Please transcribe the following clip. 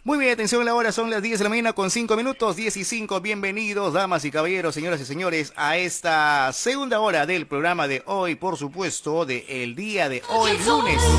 Muy bien, atención, la hora son las 10 de la mañana con 5 minutos, 10 y 5. Bienvenidos, damas y caballeros, señoras y señores, a esta segunda hora del programa de hoy, por supuesto, del día de hoy, lunes.